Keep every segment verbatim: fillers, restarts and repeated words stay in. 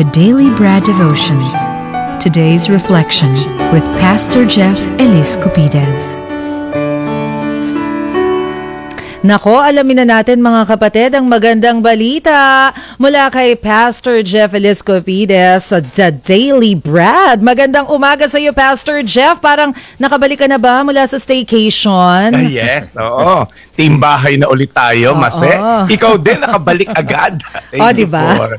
The Daily Bread Devotions. Today's reflection with Pastor Jeff Elis Cupides. Nako, alamin na natin mga kapatid ang magandang balita mula kay Pastor Jeff Elis Cupides sa The Daily Bread. Magandang umaga sa iyo, Pastor Jeff. Parang nakabalik ka na ba mula sa staycation? Ah, yes, oo. Team bahay na ulit tayo, Mase. Ikaw din nakabalik agad. Thank oh, you diba? for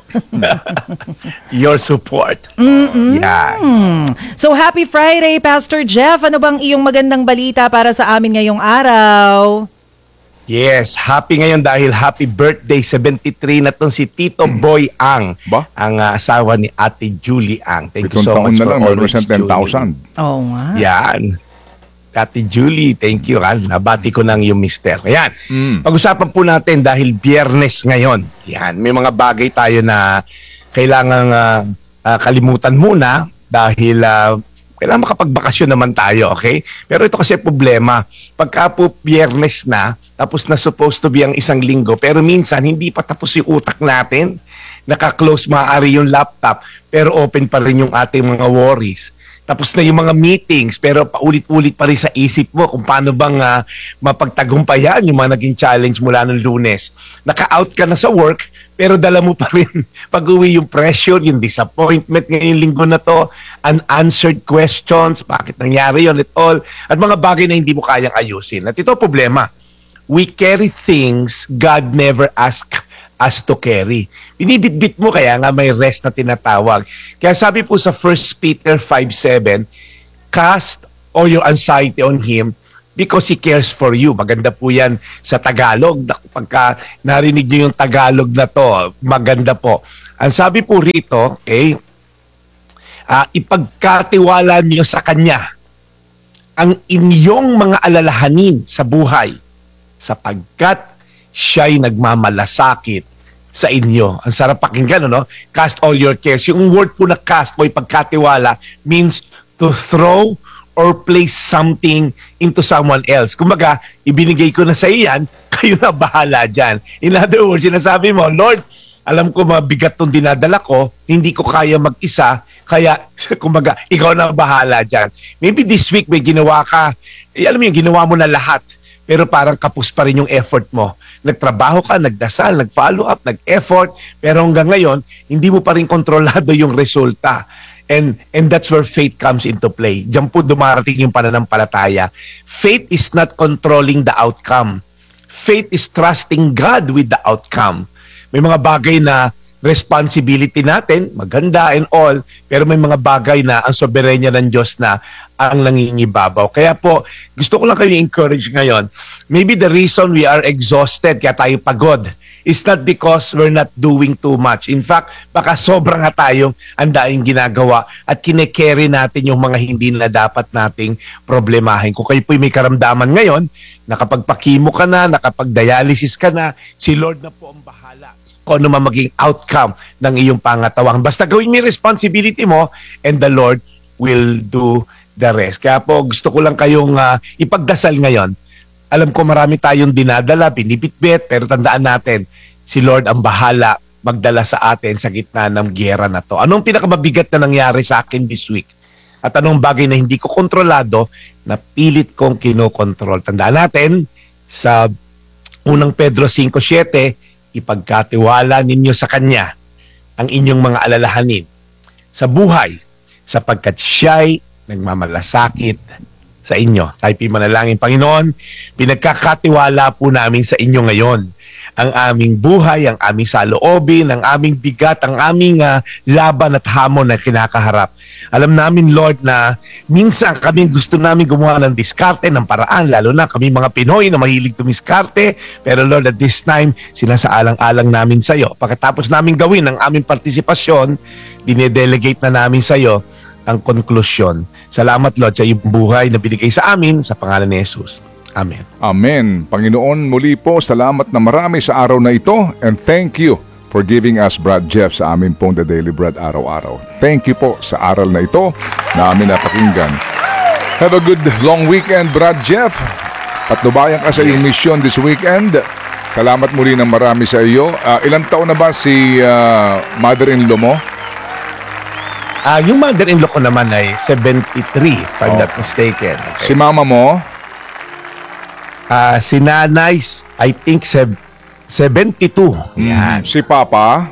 your support. Mm-mm. Yeah. So, happy Friday, Pastor Jeff. Ano bang iyong magandang balita para sa amin ngayong araw? Yes, happy ngayon dahil happy birthday, seventy-three na tong si Tito Boy Ang, Ba? ang uh, asawa ni Ate Julie Ang. Thank you Pitong so taon much na for lang, meron always, siyang ten thousand. Oo nga. Yan. Ate Julie, thank you. Ha? Nabati ko ng yung mister. Ayan. Mm. Pag-usapan po natin dahil biyernes ngayon. Yan. May mga bagay tayo na kailangan uh, uh, kalimutan muna dahil uh, kailangan makapagbakasyon naman tayo, okay? Pero ito kasi problema. Pagka po biyernes na, tapos na supposed to be ang isang linggo, pero minsan hindi pa tapos yung utak natin. Naka-close maaari yung laptop, pero open pa rin yung ating mga worries. Tapos na yung mga meetings, pero paulit-ulit pa rin sa isip mo kung paano bang uh, mapagtagumpayan yung mga naging challenge mula ng Lunes. Naka-out ka na sa work, pero dala mo pa rin pag-uwi yung pressure, yung disappointment ngayong linggo na to, unanswered questions, bakit nangyari yun at all, at mga bagay na hindi mo kayang ayusin. At ito problema, we carry things God never asked us to carry. Binibitbit mo, kaya nga may rest na tinatawag. Kaya sabi po sa First Peter five seven, cast all your anxiety on Him because He cares for you. Maganda po yan sa Tagalog. Pagka narinig niyo yung Tagalog na to, maganda po. Ang sabi po rito, okay, uh, ipagkatiwala niyo sa Kanya ang inyong mga alalahanin sa buhay sapagkat siya'y nagmamalasakit sa inyo. Ang sarap pakinggan, no? Cast all your cares. Yung word po na cast o ipagkatiwala means to throw or place something into someone else. Kumbaga, ibinigay ko na sa iyan, kayo na bahala dyan. In other words, sinasabi mo, Lord, alam ko mabigat tong dinadala ko, hindi ko kaya mag-isa, kaya, kumbaga, ikaw na bahala dyan. Maybe this week may ginawa ka, eh, alam mo yung ginawa mo na lahat, pero parang kapos pa rin yung effort mo. Nagtrabaho ka, nagdasal, nag-follow up, nag-effort, pero hanggang ngayon, hindi mo pa rin kontrolado yung resulta. And, and that's where faith comes into play. Diyan po dumarating yung pananampalataya. Faith is not controlling the outcome. Faith is trusting God with the outcome. May mga bagay na responsibility natin, maganda and all, pero may mga bagay na ang soberenya ng Diyos na ang nangingibabaw. Kaya po, gusto ko lang kayo encourage ngayon. Maybe the reason we are exhausted, kaya tayo pagod, is not because we're not doing too much. In fact, baka sobrang nga tayong andaing ginagawa at kine-carry natin yung mga hindi na dapat nating problemahin. Kung kayo po'y may karamdaman ngayon, nakapagpakimo ka na, nakapag-dialysis ka na, si Lord na po ang bahala kung ano man maging outcome ng iyong pangatawang. Basta gawin mo yung responsibility mo and the Lord will do the rest. Kaya po gusto ko lang kayong uh, ipagdasal ngayon. Alam ko marami tayong dinadala, binibitbit, pero tandaan natin, si Lord ang bahala magdala sa atin sa gitna ng giyera na to. Anong pinakamabigat na nangyari sa akin this week? At anong bagay na hindi ko kontrolado na pilit kong kinokontrol? Tandaan natin, sa unang Pedro five seven, ipagkatiwala ninyo sa Kanya ang inyong mga alalahanin sa buhay sapagkat siya'y nagmamalasakit sa inyo. Tayo pimanalangin, Panginoon, pinagkakatiwala po namin sa inyo ngayon ang aming buhay, ang aming saloobin, ang aming bigat, ang aming uh, laban at hamon na kinakaharap. Alam namin, Lord, na minsan kami gusto namin gumawa ng diskarte, ng paraan, lalo na kami mga Pinoy na mahilig tumiskarte. Pero Lord, at this time, sinasaalang-alang namin sa iyo. Pagkatapos namin gawin ang aming partisipasyon, dinedelegate na namin sa iyo ang konklusyon. Salamat, Lord, sa iyong buhay na binigay sa amin sa pangalan ni Jesus. Amen. Amen. Panginoon, muli po, salamat na marami sa araw na ito and thank you for giving us Brad Jeff sa amin pong The Daily Bread araw-araw. Thank you po sa aral na ito na amin napakinggan. Have a good long weekend, Brad Jeff. Patnubayan ka sa iyong mission this weekend. Salamat muli ng marami sa iyo. Uh, ilang taon na ba si uh, mother-in-law mo? Ah, yung mother-in-law ko naman ay seventy-three, if I'm not mistaken. Okay. Si mama mo? Ah, si nanay, I think seb- seventy-two. Yan. Si papa?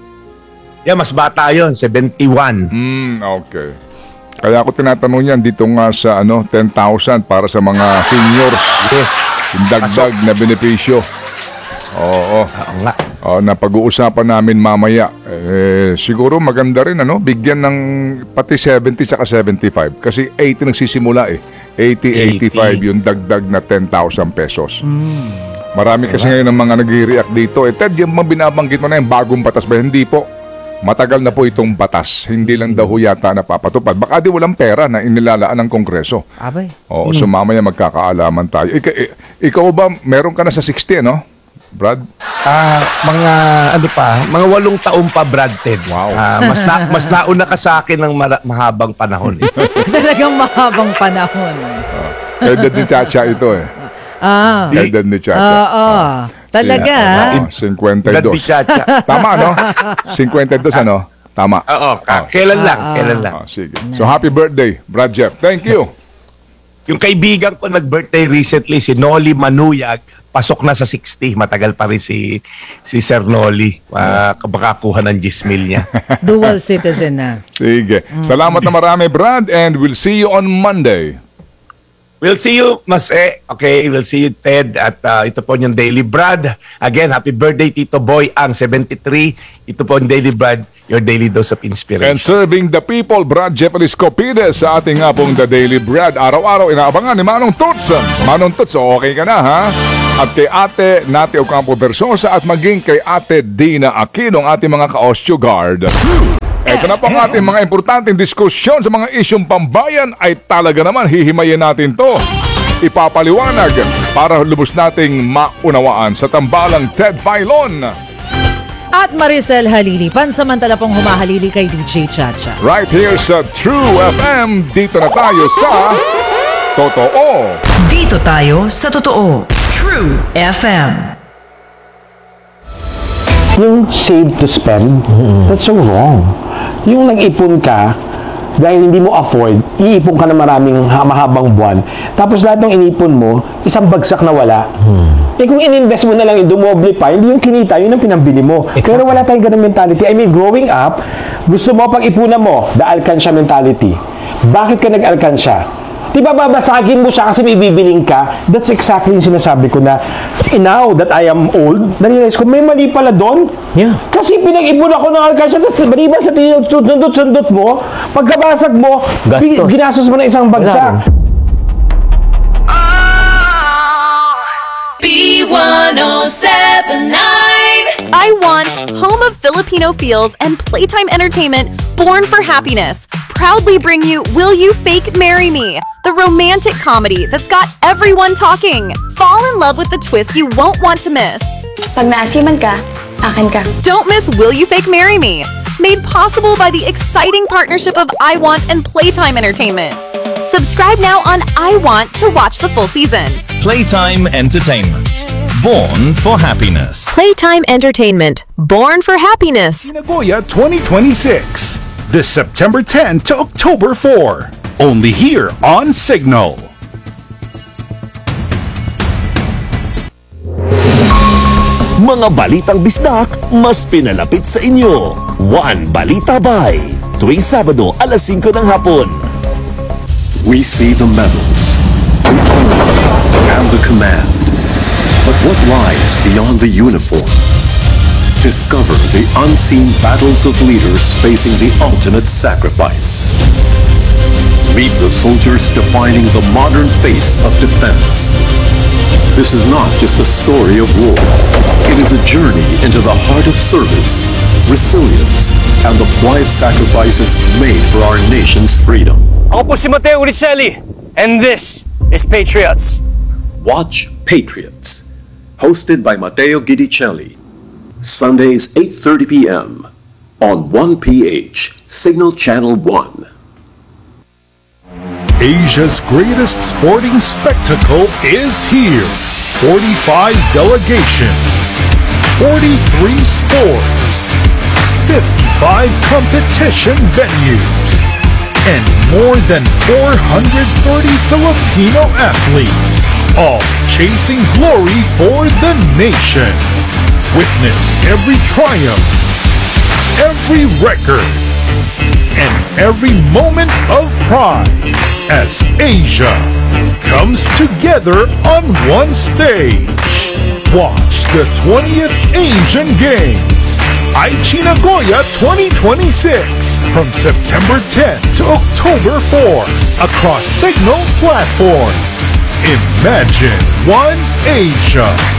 Yan, mas bata yun, seventy-one. Hmm, okay. Kaya ako tinatanong yan dito nga sa ano, ten thousand para sa mga seniors. Yes. Yung dagdag na benepisyo. Oo. Oo nga. Oh, na pag-uusapan namin mamaya. Eh, siguro maganda rin ano, bigyan ng pati seventy saka seventy-five kasi eighty nagsisimula eh. eighty, eighty-five yung dagdag na ten thousand pesos. Marami kasi ngayon ng mga nagre-react dito. Eh, Ted, yung mga binabanggit mo na yung bagong batas ba? Hindi po. Matagal na po itong batas. Hindi lang daw yata napapatupad. Baka di walang pera na inilalaan ng Kongreso. Abay. Oo, so mamaya magkakaalaman tayo. Ika, i- ikaw ba, meron ka na sa sixty, no? Brad? Ah, mga ano pa, mga walong taon pa, Brad Ted. Wow. Ah, mas na, mas nauna ka sa akin ng mara- mahabang panahon. Eh. Talagang mahabang panahon. Kaya edad ni Chacha ito eh. Ah. Kaya edad ni Chacha. Oo. Talaga. Ah, fifty-two. Brad di Chacha. Tama, no? fifty-two, ano? Tama. Oo, ka- kailan lang, kailan lang. Ah, sige. So, happy birthday, Brad Jeff. Thank you. Yung kaibigan ko nag-birthday recently, si Noli Manuyag, pasok na sa sixty. Matagal pa rin si, si Sir Noli. Uh, baka kuha ng ten mil niya. Dual citizen na. Sige. Salamat na marami, Brad, and we'll see you on Monday. We'll see you, Mas E. Okay, we'll see you, Ted. At uh, ito po yung Daily Brad. Again, happy birthday, Tito Boy, ang seventy-three. Ito po yung Daily Brad, your daily dose of inspiration. And serving the people, Brad Jeff Eliscopides sa ating nga pong The Daily Brad. Araw-araw inaabangan ni Manong Tots. Manong Tots, okay ka na ha? At kay Ate Nati Ocampo Versosa at maging kay Ate Dina Aquino, ang ating mga ka-Osteo Guard. Ito na po ang ating mga importanteng diskusyon sa mga isyong pambayan ay talaga naman hihimayin natin to. Ipapaliwanag para lubos nating maunawaan sa tambalang Ted Filon. At Maricel Halili, pansamantala pong humahalili kay D J Chacha. Right here sa True F M, dito na tayo sa Totoo. Dito tayo sa Totoo. True F M. Yung save to spend, that's so wrong. Yung nag-ipon ka, dahil hindi mo afford, iipon ka na maraming ha- mahabang buwan, tapos lahat ng inipon mo, isang bagsak na wala. Eh kung in-invest mo na lang yung dumoble pa, hindi yung kinita, yun ang pinambili mo. Pero wala tayong ganun mentality. I mean, growing up, gusto mo pag ipunan mo, the alkansya mentality. Bakit ka nag-alkansya? Di ba babasagin mo siya kasi may bibiling ka? That's exactly yung sinasabi ko na now that I am old, na-realize ko, may mali pala doon. Yeah. Kasi pinag-ipon ako ng alkansya, tapos maliban sa tinutundot-sundot mo, pagkabasag mo, Gastos. ginastos mo na isang bagsak. B one oh seven nine. I want Home of Filipino Feels and Playtime Entertainment, Born for Happiness. Proudly bring you Will You Fake Marry Me? The romantic comedy that's got everyone talking. Fall in love with the twist you won't want to miss. Pag naasiman ka, akin ka. Don't miss Will You Fake Marry Me? Made possible by the exciting partnership of I Want and Playtime Entertainment. Subscribe now on I Want to watch the full season. Playtime Entertainment. Born for Happiness. Playtime Entertainment. Born for Happiness. Nagoya twenty twenty-six. This September tenth to October fourth. Only here on Signal. Mga balitang bisdak mas pinalapit sa inyo. One Balita By. Tuwing Sabado, alas singko ng hapon. We see the medals, the honor, and the command. But what lies beyond the uniform? Discover the unseen battles of leaders facing the ultimate sacrifice. Meet the soldiers defining the modern face of defense. This is not just a story of war. It is a journey into the heart of service, resilience, and the quiet sacrifices made for our nation's freedom. Ako po si Mateo Uricelli, and this is Patriots. Watch Patriots, hosted by Matteo Guidicelli. Sundays eight thirty p.m. on one P H, Signal Channel one. Asia's greatest sporting spectacle is here. forty-five delegations, forty-three sports, fifty five competition venues, and more than four hundred thirty Filipino athletes, all chasing glory for the nation. Witness every triumph, every record, and every moment of pride as Asia comes together on one stage. Watch the twentieth Asian Games, Aichi Nagoya twenty twenty-six, from September tenth to October fourth across Signal platforms. Imagine One Asia.